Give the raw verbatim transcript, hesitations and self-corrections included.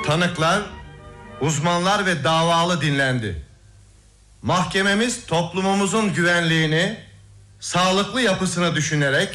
Tanıklar, uzmanlar ve davalı dinlendi. Mahkememiz toplumumuzun güvenliğini, sağlıklı yapısını düşünerek